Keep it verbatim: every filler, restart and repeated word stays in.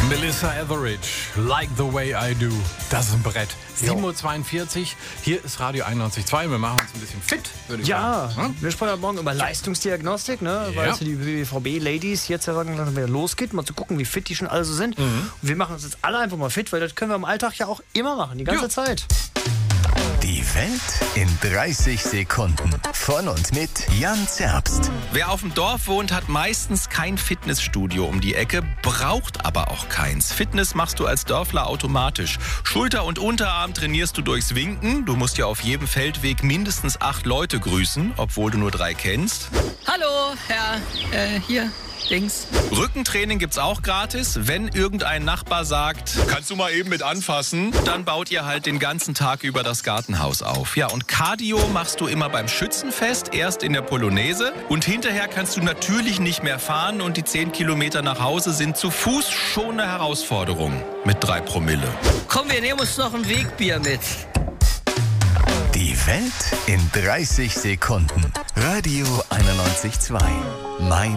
Melissa Etheridge, Like the Way I Do. Das ist ein Brett. sieben Uhr zweiundvierzig, hier ist Radio einundneunzig Komma zwei. Wir machen uns ein bisschen fit, würde ich ja, sagen. Ja, wir sprechen heute Morgen über Leistungsdiagnostik, ne? Ja. Weil es für die B B V B-Ladies jetzt ja langsam wieder losgeht, mal zu gucken, wie fit die schon alle so sind. Mhm. Und wir machen uns jetzt alle einfach mal fit, weil das können wir im Alltag ja auch immer machen, die ganze ja. Zeit. Die Welt in dreißig Sekunden. Von und mit Jan Zerbst. Wer auf dem Dorf wohnt, hat meistens kein Fitnessstudio um die Ecke, braucht aber auch keins. Fitness machst du als Dörfler automatisch. Schulter- und Unterarm trainierst du durchs Winken. Du musst ja auf jedem Feldweg mindestens acht Leute grüßen, obwohl du nur drei kennst. Hallo, Herr, äh, hier, links. Rückentraining gibt's auch gratis. Wenn irgendein Nachbar sagt, kannst du mal eben mit anfassen, dann baut ihr halt den ganzen Tag über das Gartenhaus auf. Ja, und Cardio machst du immer beim Schützenfest, erst in der Polonaise. Und hinterher kannst du natürlich nicht mehr fahren und die zehn Kilometer nach Hause sind zu Fuß schon eine Herausforderung mit drei Promille. Komm, wir nehmen uns noch ein Wegbier mit. Die Welt in dreißig Sekunden. Radio einundneunzig Komma zwei. Mein